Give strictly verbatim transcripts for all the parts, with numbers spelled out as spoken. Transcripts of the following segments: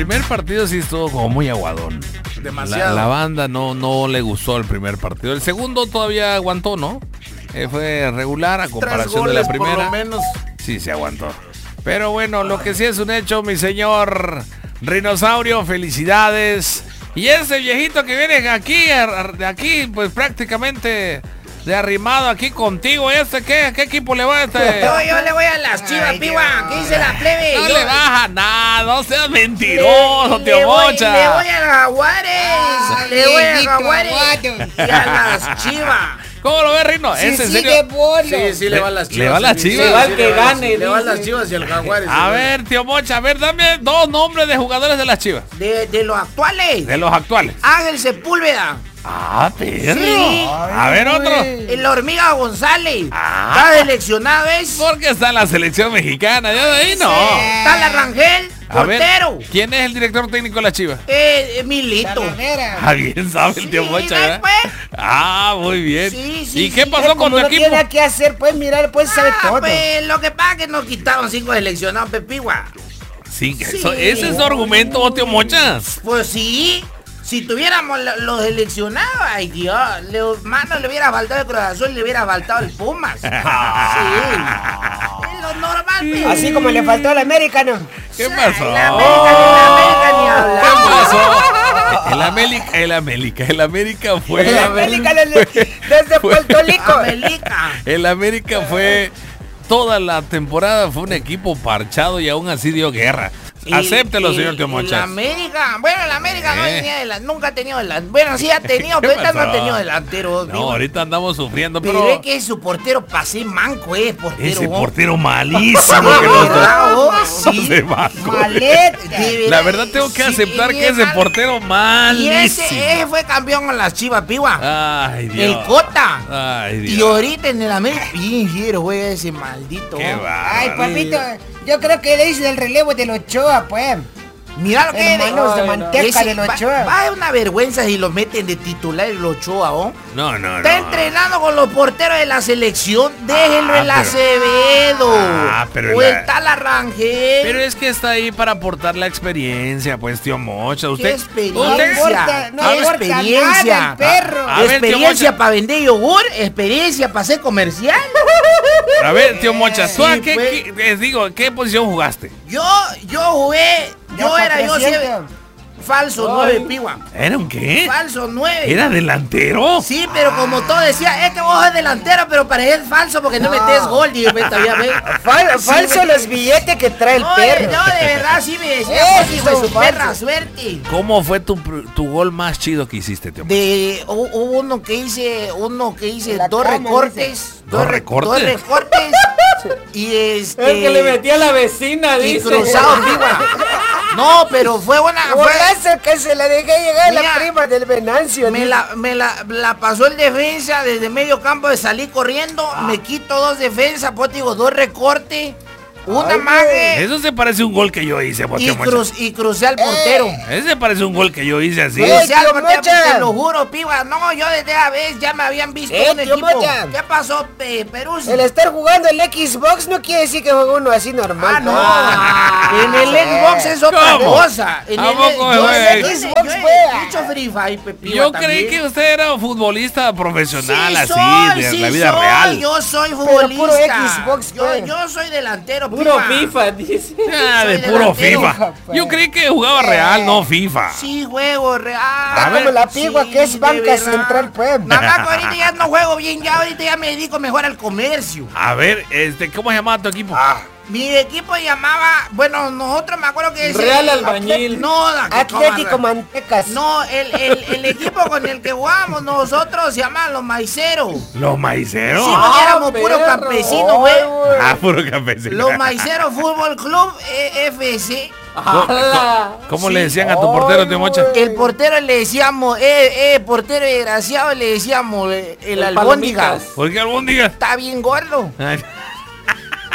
primer partido sí estuvo como muy aguadón. Demasiado. La, la banda no, no le gustó el primer partido. El segundo todavía aguantó, ¿no? Eh, fue regular a comparación de la primera. Por lo menos. Sí, se aguantó. Pero bueno, lo que sí es un hecho, mi señor Rinosaurio, felicidades. Y ese viejito que viene aquí, de aquí, pues prácticamente de arrimado aquí contigo, ¿este qué? ¿Qué equipo le va a este? Yo, yo le voy a las Chivas, piba. ¿Qué dice la plebe? No Yo- le baja nada, no seas mentiroso, le, tío le voy, Mocha. le voy a Jaguares. le voy a viejito Jaguares. aguado. Y a las Chivas. ¿Cómo lo ves, Rino? Sí, ¿Es en sí, serio? de bolo. Sí, sí, le va a las Le- Chivas. le va a las sí, Chivas. sí, Va sí, el que le va a las- gane, Le va a las dice. Chivas y al Jaguares. A sí. ver, tío Mocha, a ver, dame dos nombres de jugadores de las Chivas. De, de los actuales. De los actuales. Ángel Sepúlveda. Ah, perro. Sí. A ver, otro. El Hormiga González. Ah. Está seleccionado, ¿es? Porque está en la selección mexicana, ya de ahí no. Está la Rangel. A ver, Portero. ¿quién es el director técnico de las Chivas? Eh, eh, Milito. Talanera. Ah, bien sabe el tío Sí, Mocha, ¿no, ¿verdad? pues? Ah, muy bien. Sí, sí, ¿Y qué sí. pasó Eh, con como tu no equipo? tiene nada que hacer, pues mirar, pues sabe Ah, todo. pues lo que pasa es que nos quitaron cinco seleccionados, Pepigua. Sí, Sí. eso- ese es su argumento, tío Mochas. Pues sí. Si tuviéramos lo- los seleccionados, ay Dios, le, mano, le hubiera faltado el Cruz Azul, le hubiera faltado el Pumas. Sí. Es lo normal, pe. Así como le faltó al América, ¿no? ¿Qué pasó? La América, la América ni hablar. ¿Qué pasó? El América, el América, el América fue. El América desde, desde fue- Puerto Rico. América. El América fue toda la temporada fue un equipo parchado y aún así dio guerra. Y- Acéptelo, y- señor Tío y La Mochas. América, bueno, la América no Eh. tenía delan- nunca ha tenido delantero. Bueno, sí ha tenido, ¿Qué pero esta no pasó? ha tenido delantero. No, digo. ahorita andamos sufriendo, Pero pero es que su portero pasé manco, eh, portero. ese oh. portero malísimo De que nos verdad, oh, no sí. se banco. Maleta. De La verdad tengo que sí, aceptar y que ese mal- portero Y malísimo. ese, ese fue campeón con las Chivas, piba. Ay, Dios. El Cota. Ay, Dios. Y ahorita en el América, bien fiero, güey, ese maldito. Qué oh. Ay, bárbaro. papito, yo creo que le hice el relevo del Ochoa, pues. Mira lo que Hermanos de Ay, no. manteca ese- del va, Ochoa. va a una vergüenza si lo meten de titular el Ochoa, ¿oh? No, no, no. Está entrenando con los porteros de la selección. Déjenlo Ah, en la Acevedo. Ah, pero o en el la- tal Arrangel. Pero es que está ahí para aportar la experiencia, pues, tío Mocha. ¿Qué Usted, experiencia? No usted- importa, no ¿Qué importa experiencia? nada el perro. A ver, tío experiencia Mocha. para vender yogur, experiencia para ser comercial. A ver, tío Mocha, ¿tú a Sí, qué, pues. qué- les digo, ¿en qué posición jugaste? Yo, yo jugué, yo Ya era pa' yo trescientos. siempre- falso Ay. nueve, piwa. ¿Era un qué? Falso nueve. ¿Era delantero? Sí, pero como todo decía, es que vos sos delantero, pero pareces falso porque no, No. metes gol. Y yo, ve, todavía ve. Fal- Sí, falso me- los billetes que trae el No, de, perro. no, de verdad, sí me decía, Eso, pues, hijo de su falso. perra, suerte. ¿Cómo fue tu, pr- tu gol más chido que hiciste, tío Mocha? De, hu- hubo uno que hice, uno que hice La dos cama, recortes. ¿Dos re- recortes? Dos recortes. y este. El que le metía a la vecina, y dice. cruzado, piwa. No, pero fue buena. Fue, Golazo que se la dejé llegar a Mira, la prima del Venancio. me ¿no? la, me la, la pasó el defensa desde medio campo de salir corriendo. Me quito dos defensas, pues digo, dos recortes. Una Ay, mague. Eso se parece a un gol que yo hice, pues, Y, tío Mocha. cruz, y crucé al portero. Ese parece un gol que yo hice así. Eh, Crucé al tío portero, Mocha. te lo juro, piba. No, yo desde la vez ya me habían visto Eh, un tío equipo. Mocha. ¿Qué pasó, pe, Perú? El estar jugando el Xbox no quiere decir que juega uno así normal. Ah, no. Ah, en el sí. Xbox es otra ¿Cómo? cosa. En ¿A el, poco yo, juega? en el Xbox Xbox juega. mucho Free Fire, pe, piba, Yo también. creí que usted era un futbolista profesional, Sí así, soy, de sí la vida soy, real. Yo soy puro futbolista. Xbox, yo, pues. yo soy delantero, Puro piba. FIFA, dice. Ah, de soy puro delantero. FIFA. Yo creí que jugaba real, no FIFA. Sí, juego real. Está como la pigua que es de banca verdad. central, pues. Nada más que ahorita ya no juego bien, ya ahorita ya me dedico mejor al comercio. A ver, este, ¿cómo se llamaba tu equipo? Mi equipo llamaba, bueno, nosotros me acuerdo que ese- Real Albañil. No, la que Atlético toma- Mantecas. No, el, el, el equipo con el que jugábamos nosotros se llamaban los maiceros. ¿Los maiceros? Sí, porque Ah, éramos puros perro. campesinos, güey. Ah, puro campesino. Los Maiceros Fútbol Club eh, F C. ¡Hala! ¿Cómo Sí. le decían a tu portero, tío Mocha? El portero le decíamos, eh, eh, portero desgraciado, le decíamos eh, el, El albóndiga. Palomitas. ¿Por qué albóndiga? Está bien gordo. Ay,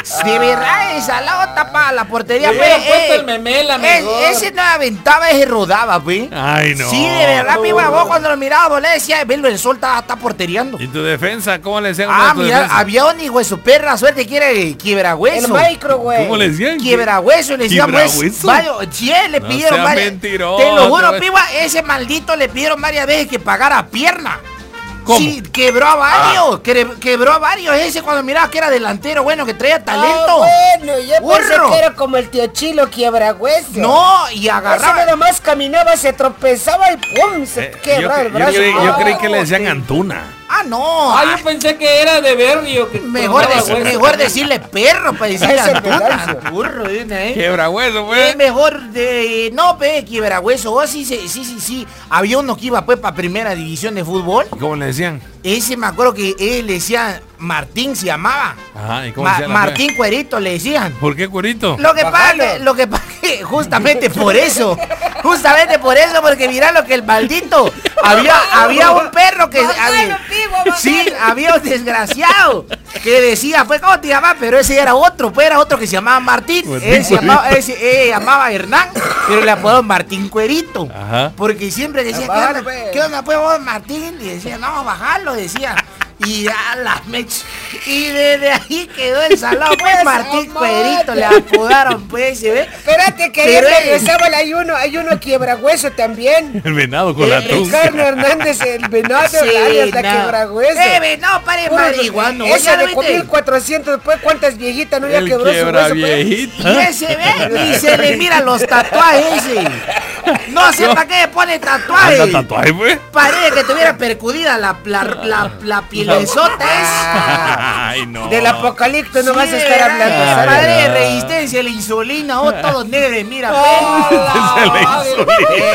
De verdad, esa la tapa la portería, Le pues. hubieran puesto el memela mejor. Ese no aventaba, ese rodaba, pues. Ay, no. Sí, de verdad, mi vos cuando lo miraba, vos le decías, velo, el sol está, está porteriando. ¿Y tu defensa? ¿Cómo le decían? Ah, a tu mira, defensa? había un hijo de su perra suerte que era el quiebrahueso. El micro, güey. ¿Cómo le decían? Quiebrahueso, le decían, pues. ¿Quiebrahueso? Vaya, sí, le No pidieron sea varias. mentiroso, Te lo juro, te- piba, ese maldito le pidieron varias veces que pagara pierna. ¿Cómo? Sí, quebró a varios, que- quebró a varios ese cuando miraba que era delantero, bueno, que traía talento. Ah, bueno, yo pensé Burro. que era como el tío Chilo Quiebrahueso. No, y Ese agarraba. nada más caminaba, se tropezaba y pum, se Eh, yo, quebraba el yo brazo. creí, yo Ah, creí que le decían sí. Antuna. Ah, no. Ah, ah, yo pensé que era de Berrio. Que mejor, tronaba dec- hueso. mejor decirle perro para decirle Ese es Antuna. Venancio. Burro, ¿eh? Quiebra hueso, Es pues. mejor de. No, pe, quiebrahueso. Vos sí, sí, sí, sí, sí. Había uno que iba pues para primera división de fútbol. ¿Cómo le decían? Ese me acuerdo que él le decía Martín, se llamaba. Ajá, ¿y cómo Ma- decían la Martín Cuerito le decían. fea? ¿Por qué cuerito? Lo que pasa Bajalo. que, lo que pasa que justamente por eso, justamente por eso, porque mira lo que el maldito había, había un perro que había, sí, había un desgraciado que decía, pues cómo te llamabas, pero ese era otro, pues era otro que se llamaba Martín, Martín él se Cuerito. llamaba, ese, eh, llamaba Hernán, pero le apodaron Martín Cuerito, Ajá. porque siempre decía, ¿qué Bájalo, onda, pues. ¿qué onda pues vos, Martín? Y decía, no, bajarlo, decía. Y a la mech. Y desde ahí quedó el salón, pues Pues, Martín amor. Cuerito, le apodaron, pues, ¿se ve? Espérate, que Pero ayer él- regresaba, hay uno, hay uno Quiebrahueso también. El venado con Eh, la eh, tunca. Ricardo Hernández, el venado, Sí, alias la no. Quiebrahueso. Eh, ve, no, pare Puro- marihuano. Ese ¿ya lo de viste? mil cuatrocientos, después cuántas viejitas no ya El quebró su quiebra hueso. pues? viejita. Y ese ve, y se le mira los tatuajes ese. No sé para qué le pone tatuajes. ¿Anda tatuaje, pues? Parece que tuviera percudida la, la, la, la pielesota esa. Ay, no. Del apocalipto no Sí, vas a estar ¿verdad? hablando, Ay, ¿sabes? Padre de no. resistencia, la insulina, oh, todo negro, mira, Se le pues. hizo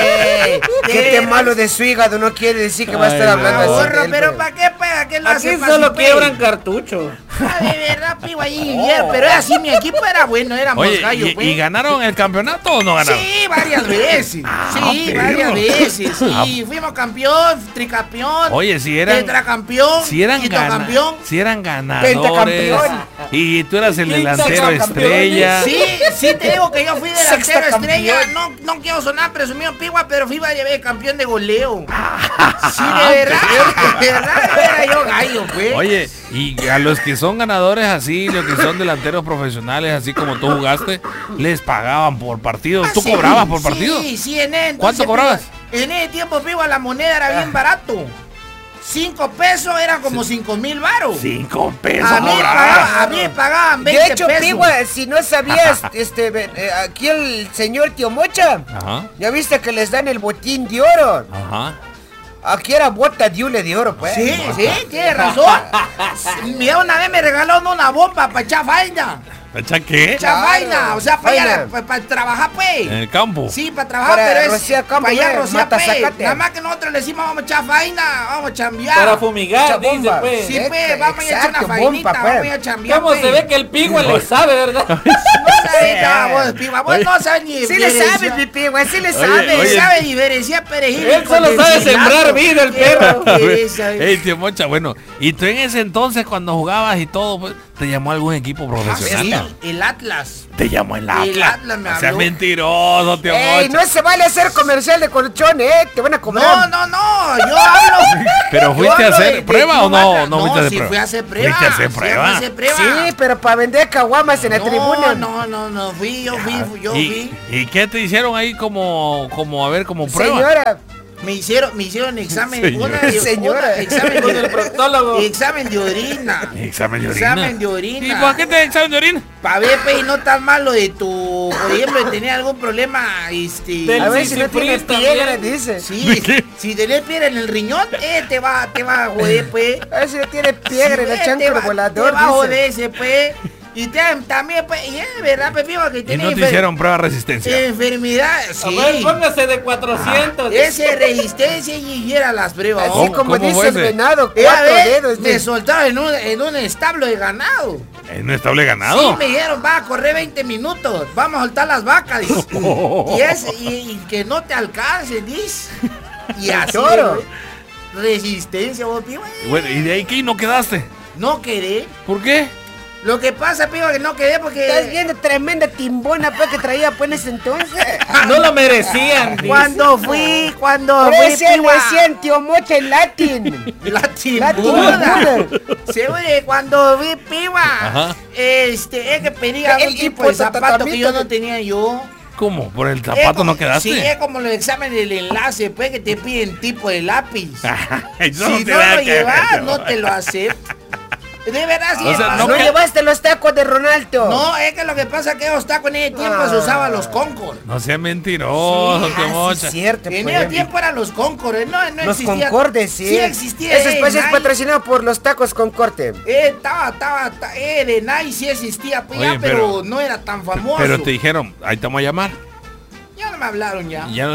Eh, Que de esté malo de su hígado no quiere decir que va a estar Ay, hablando no. así. Burro, de él, pero pues. ¿para qué pega? ¿Qué lo Aquí hace pa' solo su pe? quiebran cartucho. Ah, de verdad, pivo ahí bien, pero era así, mi equipo era bueno, éramos Oye, gallos, ¿y, pues. ¿y ganaron el campeonato o no ganaron? Sí, varias veces. sí, perro. varias veces. Ah. Sí, fuimos campeón, tricampeón. Oye, si eran- tetracampeón, Si eran, quinto gana- campeón. si eran ganadores. Pentacampeón. Y tú eras el Quinta delantero campeón. estrella. Sí, sí te digo que yo fui delantero Sexta estrella. campeón. No, no quiero sonar presumido pigua, pero fui varias veces campeón de goleo. Ah, Sí, de verdad, de verdad era yo gallo, pues. Oye, y a los que son ganadores así, los que son delanteros profesionales, así como tú jugaste, les pagaban por partido. Ah, ¿Tú sí, cobrabas por partido? Sí, sí, en ese ¿Cuánto entonces, cobrabas? piba, en ese tiempo, piba, la moneda era bien barato. Cinco pesos era como cinco mil varos. Cinco pesos A mí, cobrabas. pagaba- a mí me pagaban veinte De hecho, pesos. Pigua, si no sabías, este, ve- eh, aquí el señor Tío Mocha, Ajá, ya viste que les dan el botín de oro. ajá. Aquí era bota de hule de oro, pues. Sí, sí, tienes razón. Mira, una vez me regaló una bomba para echar vaina. ¿Echa qué? Echar vaina, o sea, para, Vaina. trabajar, pues. En el campo. Sí, para trabajar, Para pero es rociar campo, para allá eh, rociar, mata pues. zacate. Nada más que nosotros le decimos vamos a echar vaina, vamos a chambear. Para fumigar, Mucha dice bomba. pues. Sí, pues, vamos a echar una Exacto, vainita, bomba, pues. vamos a ir a chambear, ¿Cómo pues. se ve que el pigua le sabe, verdad? No sabes nada, vos, piba, vos no sabes ni Sí le diferenciar. sabe, mi Pigua, sí le Oye, sabe. oye. sabe diferenciar perejil. Él con solo sabe cilantro. sembrar vida, el Qué perro. pereza, Ey, tío Mocha, bueno, y tú en ese entonces cuando jugabas y todo, pues, ¿te llamó algún equipo Ah, profesional? sí, el Atlas. Te llamó el Atlas. El Atlas me O sea, habló. mentiroso, tío Ey, Mocha. no se vale hacer comercial de colchón, eh. Te van a No, cobrar. no, no, yo hablo. ¿Pero yo fuiste a hablo hacer de- de prueba o Club no? Atlas. No fuiste a hacer sí prueba. fui a hacer prueba. ¿Fuiste a hacer sí, fui prueba? a hacer prueba. Sí, pero para vender caguamas en la no, tribuna. No, no, no, fui, yo fui, fui, yo ¿Y, fui. ¿Y qué te hicieron ahí como, como a ver, como prueba? Señora, Me hicieron, me hicieron examen, Señora. una, Señora. una- examen Con el de, proctólogo. examen de orina. Examen de orina. Examen de orina. ¿Y por qué te examen de orina? Para ver, pe, y no tan malo de tu, por ejemplo, de tener algún problema, este... Del a ver si no tiene Sisifris piedra, también. dice. Sí, ¿De qué? si tenés piedra en el riñón, eh, te va, te va a joder, pues. A ver si no tiene piedra Sí, en el pues, chancro te va- volador, Te va a dice. joder ese, pues. Y te, también, pues, y es verdad, pues, piba, que Y tenés no te enfer- hicieron prueba de resistencia. enfermedad, A sí. ver, póngase de cuatrocientos. Ese resistencia y hiciera las pruebas. Así ¿Cómo- como cómo dice fue el ese? venado, Una cuatro vez dedos. me dice. soltaron en un, en un establo de ganado. ¿En un estable Sí, ganado? me dijeron, va a correr veinte minutos, vamos a soltar las vacas, dice. y, es, y, y que no te alcance, dice. Y así, toro. güey, resistencia, vos, piba. Y bueno, ¿y de ahí qué? ¿Y no quedaste? No quedé. ¿Por qué? Lo que pasa, piba, que no quedé porque... Estás viendo tremenda timbona pues, que traía pues en ese entonces. No lo merecían. dice. Cuando fui, cuando Por fui, eso le piba. decían tío Mocha en latín. La La timbuda. Seguro que cuando vi piba, Ajá. este, es que pedía El un tipo de zapato que hipotatamito yo no de- tenía yo. ¿Cómo? ¿Por el Es zapato como- no quedaste? Sí, es como los exámenes del enlace, pues que te piden tipo de lápiz. Eso Si te no da lo que- llevas, no te lo acepto. De verdad, sí. O sea, me no pasó. No que- llevaste los tacos de Ronaldo. No, es que lo que pasa es que esos tacos en ese tiempo Ah. se usaban los Concord. No seas mentiroso, Sí, tío Ah, sí, Mocha. es cierto. En pues. ese tiempo eran los Concord, no, no Los existía. Concordes, sí. Sí existía. Ese eh, espacio es Nike. patrocinado por los tacos Concorte. Eh, estaba, estaba, estaba, eh, de Nike sí existía, pues Oye, ya, pero, pero- no era tan famoso. Pero te dijeron, ahí te vamos a llamar. Ya no me hablaron ya. Y ya no...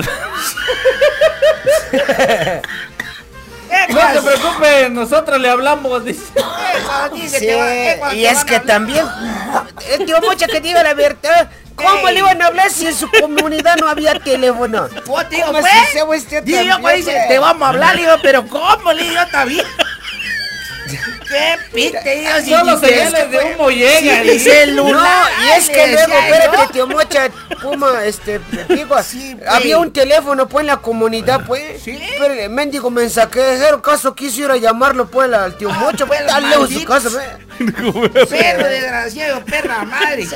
Eh, No se preocupe, nosotros le hablamos. Dice. Eso, dice, Sí, te va- eh, cuando y te es van a que hablar. también, el tío Mocha que diga la verdad, ¿cómo Ey. le iban a hablar si en su comunidad no había teléfono? Pues, digo, ¿Cómo pues, se hace, güey, usted digo, también, pues, dice, pues? te vamos a hablar, digo, pero ¿cómo? Le digo, está bien. ¿Qué pite, digo? si Solo dice, señales es que de fue- humo llegan. Sí, celular. No, y es que luego, decía espérate, yo. tío Mocha, Puma, este, digo, Sí, pues. había un teléfono, pues, en la comunidad, pues. Sí. Pero el mendigo mensajero, caso quiso ir a llamarlo, pues, al tío Mocha, pues, pues, está lejos de su maldito. casa, pues. Perro desgraciado, perra madre.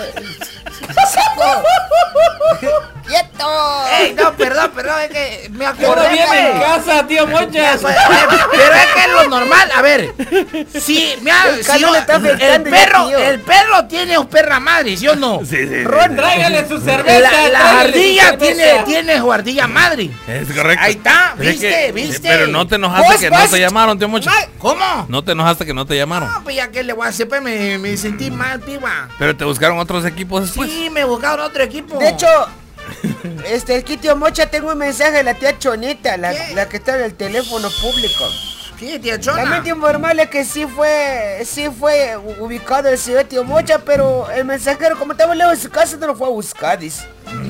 ¡Quieto! Ey, no, perdón, perdón, es que me Pero acordé. viene en pues. casa, tío Mocha. Pero es que es lo normal, a ver. Sí, mira, El si calor yo- le está el afectando ya, perro, tío. el perro tiene un perra madre, ¿sí o no? Sí, sí, sí. Ron, Tráigale su cerveza. La, la tráigale su ardilla cerveza. tiene, tiene su ardilla madre. Es correcto. Ahí está, Es viste, que- viste. Pero no te enojaste Vos que vas- no te llamaron, tío Mocha. Ma- ¿Cómo? No te enojaste que no te llamaron. No, pues ya que le voy a hacer, pues me, me sentí mal, piba. Pero te buscaron otros equipos después. Sí, me buscaron otro equipo. De hecho, este, aquí tío Mocha, tengo un mensaje de la tía Chonita, la, ¿Qué? la que está en el teléfono público. Sí, tía También Chona. te informarle que sí fue, sí fue u- ubicado el señor tío Mocha, pero el mensajero, como estaba lejos de su casa, no lo fue a buscar, dice.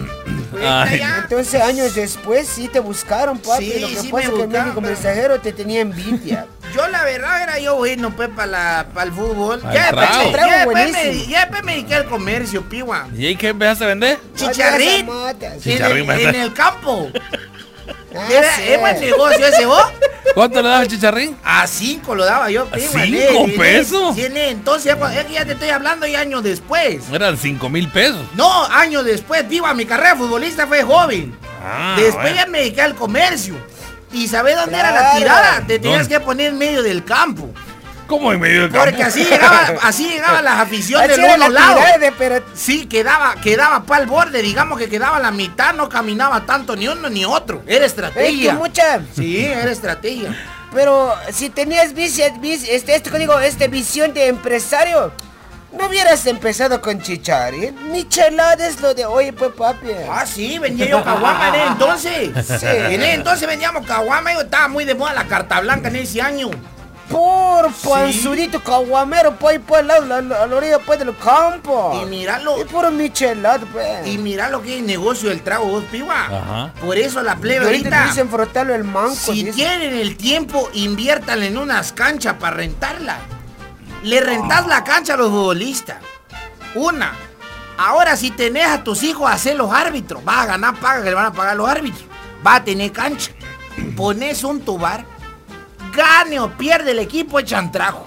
Ay. Entonces, años después, sí te buscaron, papi. Sí, lo que sí pasa me es que el buscaron, médico pero- mensajero te tenía envidia. Yo la verdad era yo bueno pues para el fútbol. Al Ya después, trago. ya, Trago después me, buenísimo. ya después me dediqué al comercio, piwa. ¿Y ahí qué empezaste a vender? Chicharrín. Ay, esa mata. En Chicharrín, el, ¿verdad? en el campo. Ah, Era, sí. es buen negocio ese, vos. ¿Cuánto le das al chicharrín? A cinco lo daba yo, ¿A piwa. cinco en el- pesos? en el- entonces, ya cuando- es que ya te estoy hablando y años después. Eran cinco mil pesos. No, años después, piwa, mi carrera de futbolista fue joven. Ah, Después bueno. ya me dediqué al comercio. ¿Y sabés dónde era la Claro. tirada? Te tenías ¿Dónde? que poner en medio del campo. ¿Cómo en medio del campo? Porque así llegaba, así llegaban las aficiones Así de era los la lados. tirada de, pero Sí, quedaba, quedaba para el borde, digamos que quedaba la mitad, no caminaba tanto ni uno ni otro. Era Ey, tío estrategia. Mocha, Sí, era estrategia. pero si tenías visi- vis- este, este código, este visión de empresario, no hubieras empezado con Chicharín. Michelada es lo de hoy, pues, papi. Ah, sí, vendía yo caguama en ese entonces. Sí. En ese entonces vendíamos caguama, yo estaba muy de moda la carta blanca en ese año. Por panzurito caguamero, pues, pues, al lado, a la, a la orilla, pues, del campo. Y míralo. Y puro michelada, pues. Y mira lo que es el negocio del trago, vos, piba. Ajá. Por eso la Y plebe ahorita te ahorita, dicen frotarlo el manco. si dice. tienen el tiempo, inviértanle en unas canchas para rentarla. Le rentás la cancha a los futbolistas. Una. Ahora si tenés a tus hijos a hacer los árbitros, vas a ganar paga que le van a pagar los árbitros. Va a tener cancha. Pones un tubar, gane o pierde el equipo, echan trago.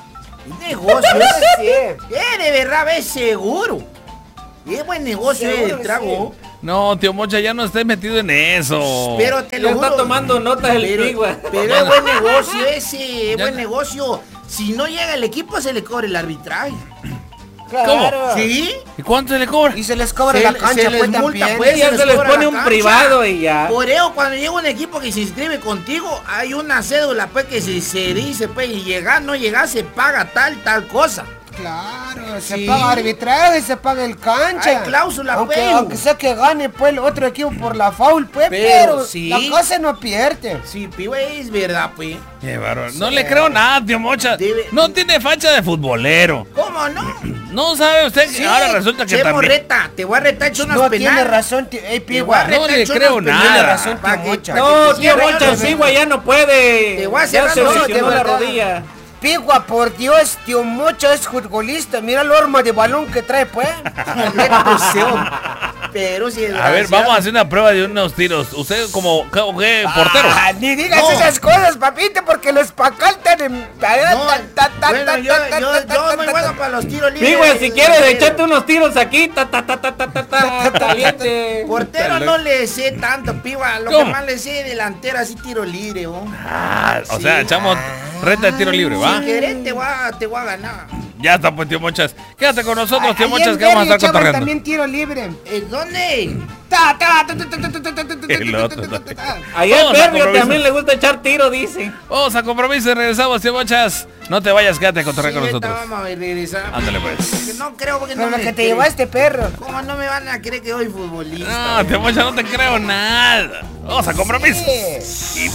Es negocio. Sí. es, es de verdad, es seguro. Es buen negocio Seguro el que trago. No, tío Mocha, ya no estés metido en eso. Pero te lo Ya está juro. tomando notas el pero, pigua. pero es buen negocio ese, es Ya buen no. negocio. Si no llega el equipo se le cobra el arbitraje. Claro. ¿Sí? ¿Y cuánto se le cobra? Y se les cobra Se la le- cancha, se les pues, multa, también. pues. Ya se se les les cobra pone la un cancha. privado y ya. Por eso cuando llega un equipo que se inscribe contigo, hay una cédula pues que se, se dice pues y llegar, no llegar, se paga tal, tal cosa. Claro, se Sí. paga arbitraje, se paga el cancha. Hay cláusula, aunque, pues. aunque sea que gane pues el otro equipo por la foul, pues, Pero pero, sí. la cosa no pierde. Sí, pibe, es verdad, pues. Qué bárbaro. No le creo nada, tío Mocha. Debe- No tiene facha de futbolero. ¿Cómo no? No sabe usted que Sí, ahora resulta que Chemo, también. reta, te voy a retar hecho unos No penales. tiene razón, tío. Ey, Te voy a Pigua. No retar le hecho creo unos nada. penales, Tiene razón, pa' tío que- Mocha. pa' que No, te tío cierre Mocha, yo, el Sigua ya no puede. Te voy a Ya cerrar se los ojos, lesionó de la verdad. rodilla. Pigua, por Dios, tío Mocha es futbolista. Mira el arma de balón que trae, pues. Pero si A ver, vamos a hacer una prueba de unos tiros. Usted como, ¿qué, qué, portero? Ah, ni digas No. esas cosas, papito, porque los pacaltan en... No, bueno, yo, yo, yo muy bueno para los tiros libres. Sí, güey, si quieres portero. echarte unos tiros aquí, ta ta ta ta ta ta ta, caliente. Portero no le sé tanto, piba. Lo ¿Cómo? que más le sé es delantero, así tiro libre, ¿no? Ah, o Sí. sea, echamos reta de tiro libre, ¿va? Si querés te voy a, te voy a ganar. Ya está, pues, tío Mochas. Quédate con nosotros, tío Ahí Mochas, en que vamos a Berry estar echaban cotorreando. también tiro libre. ¿Eh, ¿Dónde? Ta, ta, ta, ta, ta, ta, ta, ta, ta, ta, El ta, otro, ta, ta, ta. Allá Vamos el a Berrio compromiso. también le gusta echar tiro, dice. Vamos a compromiso y regresamos, tío Mochas. No te vayas, quédate a cotorrear con Sí, nosotros. ahorita vamos a regresar. Ándale, pues. Porque no creo porque Pero no lo me que te creen. llevó este perro. ¿Cómo no me van a creer que soy futbolista? No, tío Mochas, no te creo nada. Vamos a compromiso. Sí. Y